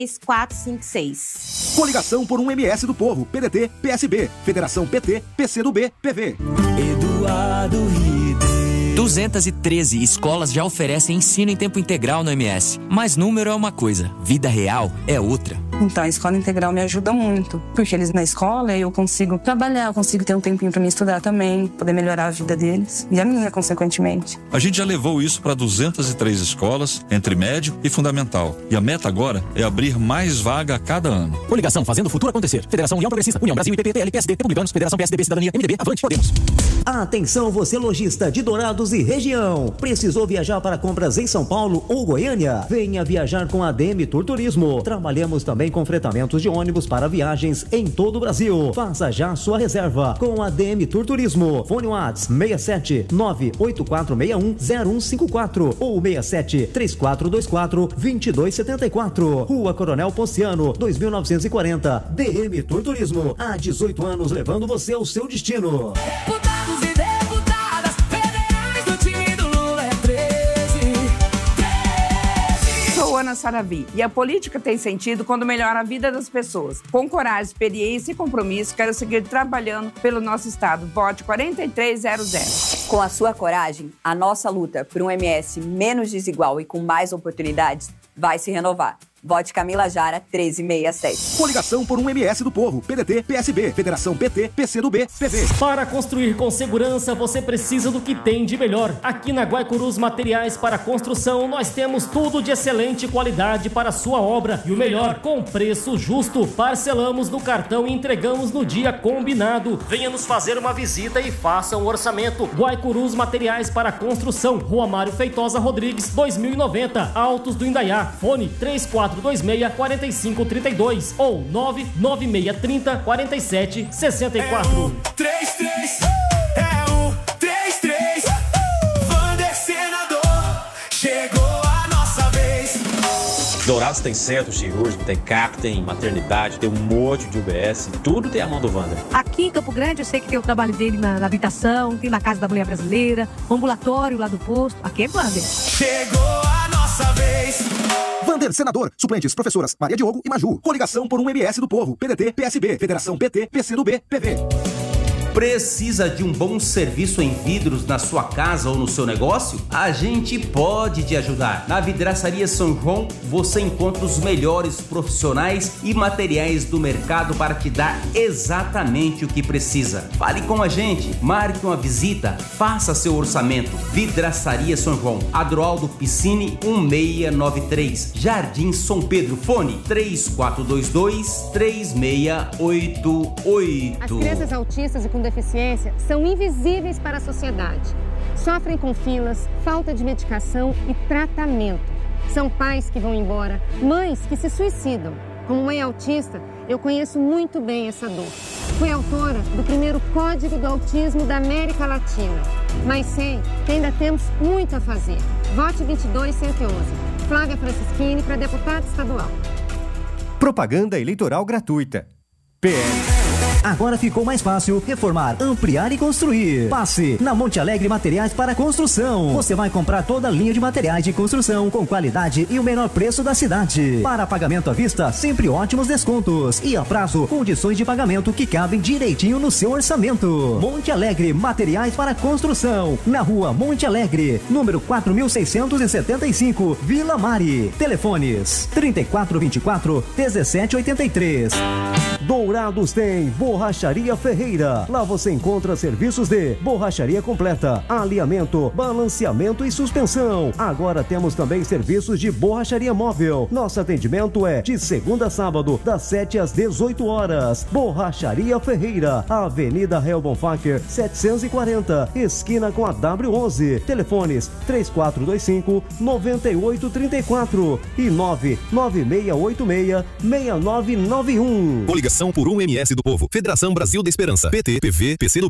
456. Coligação por um MS do Povo, PDT, PSB, Federação PT, PCdoB, PV. Eduardo Ribeiro. 213 escolas já oferecem ensino em tempo integral no MS. Mas número é uma coisa, vida real é outra. Então, a escola integral me ajuda muito. Porque eles na escola, eu consigo trabalhar, eu consigo ter um tempinho para me estudar também, poder melhorar a vida deles. E a minha, consequentemente. A gente já levou isso para 203 escolas, entre médio e fundamental. E a meta agora é abrir mais vaga a cada ano. Coligação Fazendo o Futuro Acontecer. Federação União Progressista, União Brasil, IPP, PL, PSD, Republicanos, Federação PSDB, Cidadania, MDB, Avante, Podemos. Atenção, você lojista de Dourados e região. Precisou viajar para compras em São Paulo ou Goiânia? Venha viajar com a ADM Tour Turismo. Trabalhamos também com fretamentos de ônibus para viagens em todo o Brasil. Faça já sua reserva com a ADM Tour Turismo. Fone WhatsApp 67 98461 0154 ou 67 3424 2274. Rua Coronel Ponciano, 2940. DM Tour Turismo. Há 18 anos levando você ao seu destino. Deputados e deputadas federais do time do Lula é 13. Sou Ana Saravi e a política tem sentido quando melhora a vida das pessoas. Com coragem, experiência e compromisso, quero seguir trabalhando pelo nosso estado. Vote 4300. Com a sua coragem, a nossa luta por um MS menos desigual e com mais oportunidades vai se renovar. Vote Camila Jara 1367. Coligação por um MS do Povo, PDT, PSB, Federação PT, PCdoB, PV. Para construir com segurança, você precisa do que tem de melhor. Aqui na Guaicurus Materiais para Construção, nós temos tudo de excelente qualidade para a sua obra. E o melhor, com preço justo. Parcelamos no cartão e entregamos no dia combinado. Venha nos fazer uma visita e faça um orçamento. Guaicurus Materiais para Construção, Rua Mário Feitosa Rodrigues, 2090, Altos do Indaiá. Fone 3426-4532 ou 99630-4764. 33 é o 33. Vander Senador, chegou a nossa vez. Dourados tem centro cirúrgico, tem CAP, tem maternidade, tem um monte de UBS, tudo tem a mão do Vander. Aqui em Campo Grande eu sei que tem o trabalho dele na habitação, tem na Casa da Mulher Brasileira, o ambulatório lá do posto. Aqui é Vander. Chegou a nossa vez. Vander Senador, suplentes professoras Maria Diogo e Maju. Coligação por um MS do Povo, PDT, PSB, Federação PT, PCdoB, PV. Precisa de um bom serviço em vidros na sua casa ou no seu negócio? A gente pode te ajudar. Na Vidraçaria São João, você encontra os melhores profissionais e materiais do mercado para te dar exatamente o que precisa. Fale com a gente, marque uma visita, faça seu orçamento. Vidraçaria São João, Adroaldo Piscine 1693, Jardim São Pedro, fone 3422-3688. As crianças autistas e com deficiência são invisíveis para a sociedade. Sofrem com filas, falta de medicação e tratamento. São pais que vão embora, mães que se suicidam. Como mãe autista, eu conheço muito bem essa dor. Fui autora do primeiro Código do Autismo da América Latina. Mas sei que ainda temos muito a fazer. Vote 22111. Flávia Francischini para deputada estadual. Propaganda eleitoral gratuita. PL. Agora ficou mais fácil reformar, ampliar e construir. Passe na Monte Alegre Materiais para Construção. Você vai comprar toda a linha de materiais de construção com qualidade e o menor preço da cidade. Para pagamento à vista, sempre ótimos descontos. E a prazo, condições de pagamento que cabem direitinho no seu orçamento. Monte Alegre Materiais para Construção. Na rua Monte Alegre, número 4675, Vila Mari. Telefones 3424-1783. Dourados tem Borracharia Ferreira. Lá você encontra serviços de borracharia completa, alinhamento, balanceamento e suspensão. Agora temos também serviços de borracharia móvel. Nosso atendimento é de segunda a sábado, das 7 às 18 horas. Borracharia Ferreira, Avenida Real Bonfáquer, 740, esquina com a W11. Telefones 3425-9834 e 99686-6991. Coligação por um MS do Povo. Federação Brasil da Esperança. PT, PV, PCdoB.